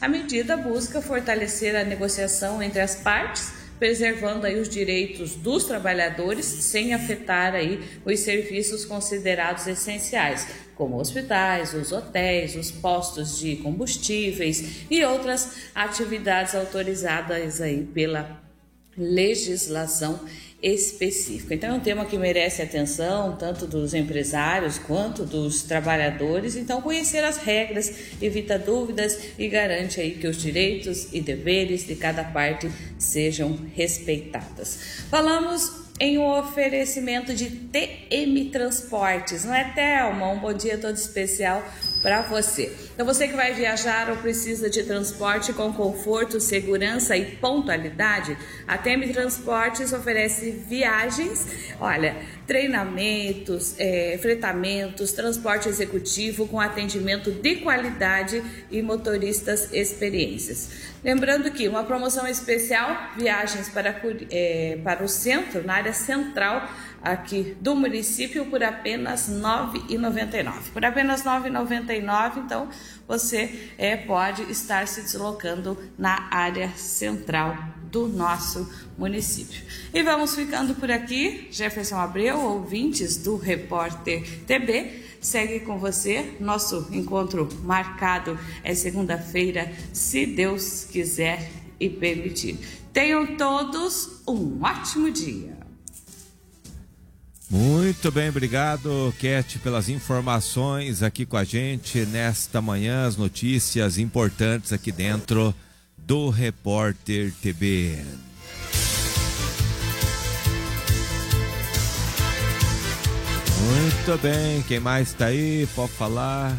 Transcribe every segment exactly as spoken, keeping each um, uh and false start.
A medida busca fortalecer a negociação entre as partes, preservando aí os direitos dos trabalhadores sem afetar aí os serviços considerados essenciais, como hospitais, os hotéis, os postos de combustíveis e outras atividades autorizadas aí pela legislação específica. Então é um tema que merece atenção tanto dos empresários quanto dos trabalhadores. Então conhecer as regras evita dúvidas e garante aí que os direitos e deveres de cada parte sejam respeitados. Falamos em um oferecimento de T M Transportes, não é, Thelma? Um bom dia todo especial para você. Então você que vai viajar ou precisa de transporte com conforto, segurança e pontualidade, a T M Transportes oferece viagens, olha, treinamentos, é, fretamentos, transporte executivo com atendimento de qualidade e motoristas experiências. Lembrando que uma promoção especial, viagens para, é, para o centro, na área central aqui do município, por apenas nove reais e noventa e nove centavos. Por apenas nove reais e noventa e nove centavos, então você é, pode estar se deslocando na área central do nosso município. E vamos ficando por aqui. Jefferson Abreu, ouvintes do Repórter T B, segue com você. Nosso encontro marcado é segunda-feira, se Deus quiser e permitir. Tenham todos um ótimo dia. Muito bem, obrigado, Cat, pelas informações aqui com a gente nesta manhã, as notícias importantes aqui dentro do Repórter T B. Muito bem, quem mais está aí? Pode falar.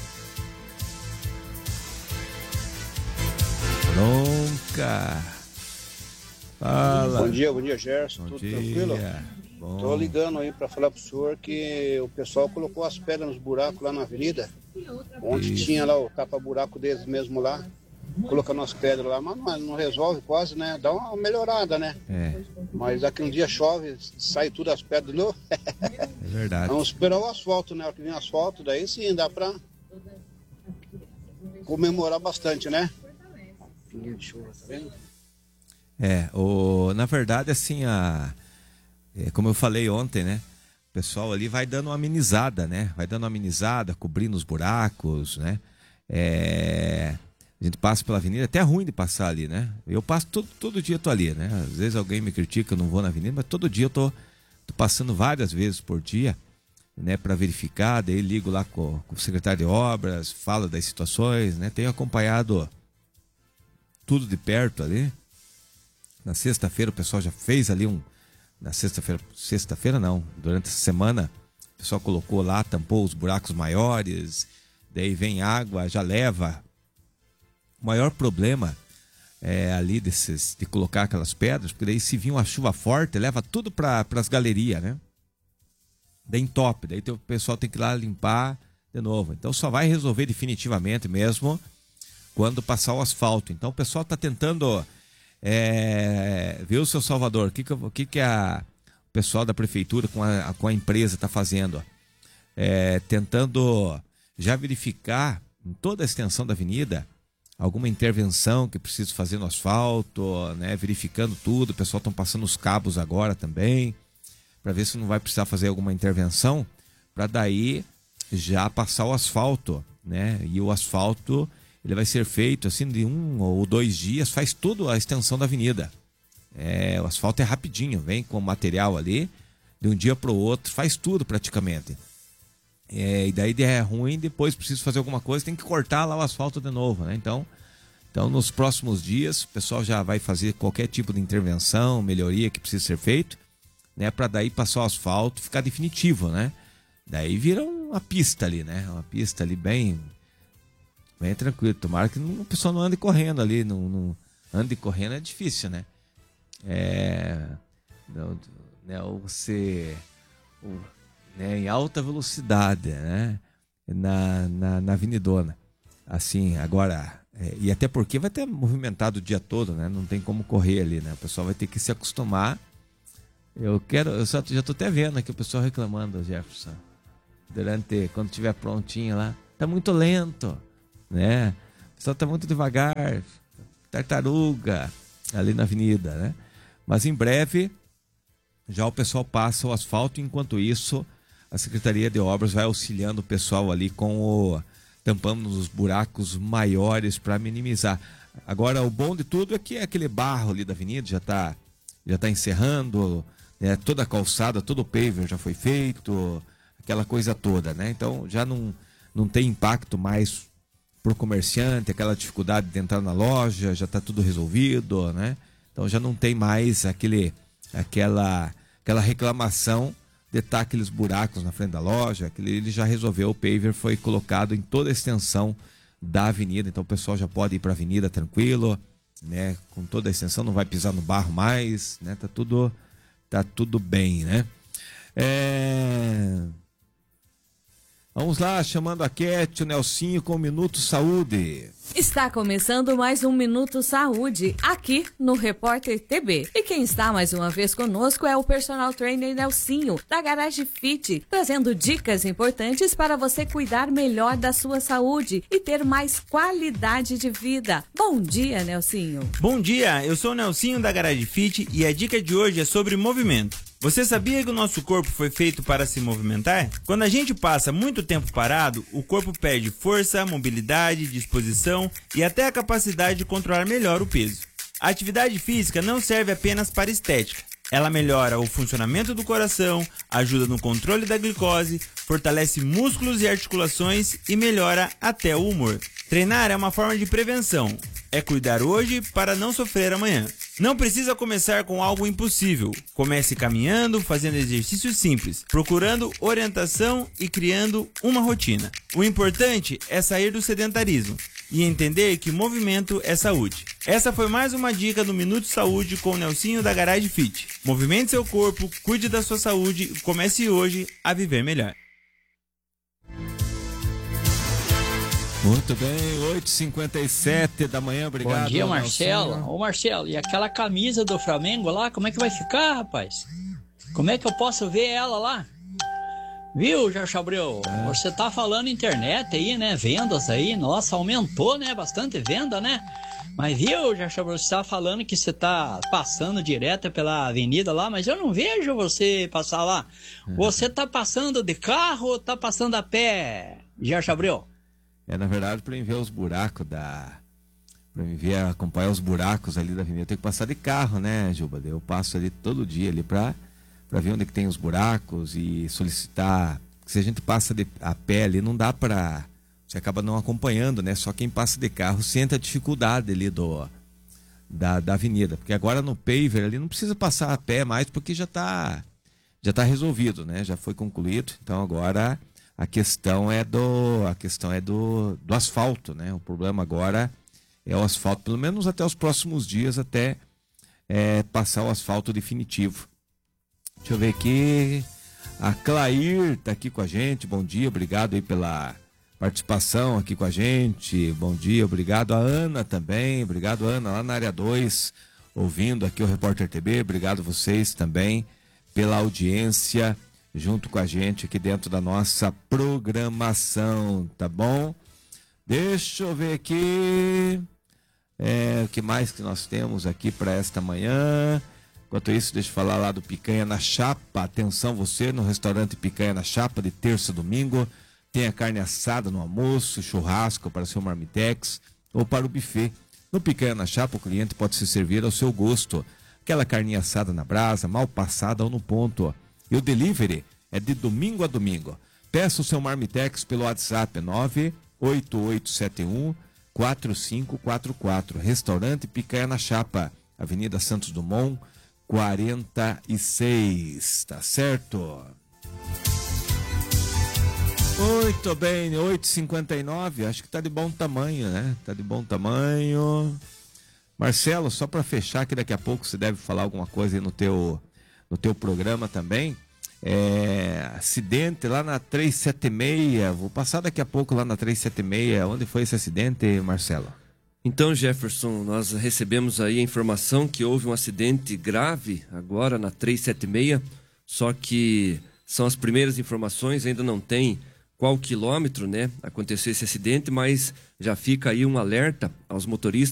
Bronca. Fala. Bom dia, bom dia, Gerson. Bom Tudo dia. tranquilo? Bom. Tô ligando aí para falar pro senhor que o pessoal colocou as pedras nos buracos lá na avenida. Ontem Isso. tinha lá o tapa-buraco deles mesmo lá, colocando as pedras lá, mas não, não resolve quase, né? Dá uma melhorada, né? É, Mas daqui um dia chove, sai tudo as pedras de novo. é verdade. Vamos esperar o asfalto, né? Que vem asfalto, daí sim dá pra comemorar bastante, né? Pinguinho de chuva, tá vendo? É, o, na verdade, assim, a, é, como eu falei ontem, né? O pessoal ali vai dando uma amenizada, né? Vai dando uma amenizada, cobrindo os buracos, né? É, a gente passa pela avenida, é até ruim de passar ali, né? Eu passo todo, todo dia, eu tô ali, né? Às vezes alguém me critica, eu não vou na avenida, mas todo dia eu tô, tô passando várias vezes por dia, né? Para verificar, daí ligo lá com, com o secretário de obras, falo das situações, né? Tenho acompanhado tudo de perto ali. Na sexta-feira o pessoal já fez ali um... Na sexta-feira, sexta-feira não, durante essa semana o pessoal colocou lá, tampou os buracos maiores, daí vem água, já leva. O maior problema é ali desses, de colocar aquelas pedras, porque daí se vir uma chuva forte, leva tudo para as galerias, né? Daí entope, daí o pessoal tem que ir lá limpar de novo. Então só vai resolver definitivamente mesmo quando passar o asfalto. Então o pessoal está tentando... É, viu, seu Salvador, o que, que, que, que a, o pessoal da prefeitura com a, com a empresa está fazendo? É, tentando já verificar em toda a extensão da avenida alguma intervenção que precisa fazer no asfalto, né? Verificando tudo. O pessoal estão passando os cabos agora também, para ver se não vai precisar fazer alguma intervenção, para daí já passar o asfalto, né? E o asfalto... ele vai ser feito assim de um ou dois dias, faz toda a extensão da avenida. É, o asfalto é rapidinho, vem com o material ali, de um dia para o outro, faz tudo praticamente. É, e daí é ruim, depois precisa fazer alguma coisa, tem que cortar lá o asfalto de novo, né? Então, então nos próximos dias, o pessoal já vai fazer qualquer tipo de intervenção, melhoria que precisa ser feito, né? Para daí passar o asfalto, ficar definitivo, né? Daí vira uma pista ali, né? Uma pista ali bem... bem tranquilo, tomara que o pessoal não ande correndo ali, não, não ande correndo é difícil, né? É, não, né, ou você, ou, né, em alta velocidade, né? Na, na, na avenidona, assim, agora, é, e até porque vai ter movimentado o dia todo, né? Não tem como correr ali, né? O pessoal vai ter que se acostumar. Eu quero, eu só, já tô até vendo aqui o pessoal reclamando, Jefferson, durante, quando estiver prontinho lá, tá muito lento, né? Só tá muito devagar, tartaruga, ali na avenida, né? Mas em breve, já o pessoal passa o asfalto, enquanto isso, a Secretaria de Obras vai auxiliando o pessoal ali com o... tampando os buracos maiores para minimizar. Agora, o bom de tudo é que aquele barro ali da avenida já tá, já tá encerrando, né? Toda a calçada, todo o paver já foi feito, aquela coisa toda, né? Então, já não, não tem impacto mais pro comerciante, aquela dificuldade de entrar na loja, já está tudo resolvido, né? Então já não tem mais aquele, aquela, aquela reclamação de estar aqueles buracos na frente da loja. Aquele, ele já resolveu, o paver foi colocado em toda a extensão da avenida, então o pessoal já pode ir para a avenida tranquilo, né? Com toda a extensão, não vai pisar no barro mais, né? Tá tudo, tá tudo bem, né? É... Vamos lá, chamando a Cat, o Nelsinho com o Minuto Saúde. Está começando mais um Minuto Saúde, aqui no Repórter T B. E quem está mais uma vez conosco é o personal trainer Nelsinho, da Garage Fit, trazendo dicas importantes para você cuidar melhor da sua saúde e ter mais qualidade de vida. Bom dia, Nelsinho. Bom dia, eu sou o Nelsinho da Garage Fit e a dica de hoje é sobre movimento. Você sabia que o nosso corpo foi feito para se movimentar? Quando a gente passa muito tempo parado, o corpo perde força, mobilidade, disposição e até a capacidade de controlar melhor o peso. A atividade física não serve apenas para estética. Ela melhora o funcionamento do coração, ajuda no controle da glicose, fortalece músculos e articulações e melhora até o humor. Treinar é uma forma de prevenção. É cuidar hoje para não sofrer amanhã. Não precisa começar com algo impossível. Comece caminhando, fazendo exercícios simples, procurando orientação e criando uma rotina. O importante é sair do sedentarismo e entender que movimento é saúde. Essa foi mais uma dica do Minuto Saúde com o Nelsinho da Garage Fit. Movimente seu corpo, cuide da sua saúde e comece hoje a viver melhor. Muito bem, oito e cinquenta e sete da manhã, obrigado. Bom dia, Marcelo. Ô, Marcelo, e aquela camisa do Flamengo lá, como é que vai ficar, rapaz? Como é que eu posso ver ela lá? Viu, Jorge Abreu? É. Você tá falando internet aí, né? Vendas aí, nossa, aumentou, né? Bastante venda, né? Mas viu, Jorge Abreu, você tá falando que você tá passando direto pela avenida lá, mas eu não vejo você passar lá. É. Você tá passando de carro ou tá passando a pé, Jorge Abreu? É, na verdade, para mim ver os buracos da... Para mim ver, acompanhar os buracos ali da avenida, eu tenho que passar de carro, né, Juba? Eu passo ali todo dia ali para para ver onde é que tem os buracos e solicitar... Se a gente passa de, a pé ali, não dá para... Você acaba não acompanhando, né? Só quem passa de carro sente a dificuldade ali do, da, da avenida. Porque agora no paver ali não precisa passar a pé mais, porque já está já tá resolvido, né? Já foi concluído, então agora... A questão é do, a questão é do, do asfalto, né? O problema agora é o asfalto, pelo menos até os próximos dias, até é, passar o asfalto definitivo. Deixa eu ver aqui. A Clair está aqui com a gente. Bom dia, obrigado aí pela participação aqui com a gente. Bom dia, obrigado. A Ana também, obrigado, Ana, lá na área dois, ouvindo aqui o Repórter T B. Obrigado a vocês também pela audiência junto com a gente aqui dentro da nossa programação, tá bom? Deixa eu ver aqui é, o que mais que nós temos aqui para esta manhã. Enquanto isso, deixa eu falar lá do Picanha na Chapa. Atenção você, no restaurante Picanha na Chapa, de terça a domingo, tem a carne assada no almoço, churrasco para o seu marmitex ou para o buffet. No Picanha na Chapa, o cliente pode se servir ao seu gosto. Aquela carninha assada na brasa, mal passada ou no ponto. E o delivery é de domingo a domingo. Peça o seu marmitex pelo WhatsApp nove oito oito sete um quatro cinco quatro quatro. Restaurante Picanha na Chapa, Avenida Santos Dumont, quarenta e seis. Tá certo? Muito bem, oito e cinquenta e nove. Acho que tá de bom tamanho, né? Tá de bom tamanho. Marcelo, só para fechar, que daqui a pouco você deve falar alguma coisa aí no teu, no teu programa também. É, acidente lá na trezentos e setenta e seis. Vou passar daqui a pouco lá na trezentos e setenta e seis. Onde foi esse acidente, Marcelo? Então, Jefferson, nós recebemos aí a informação que houve um acidente grave agora na trezentos e setenta e seis, só que são as primeiras informações, ainda não tem qual quilômetro, né, aconteceu esse acidente, mas já fica aí um alerta aos motoristas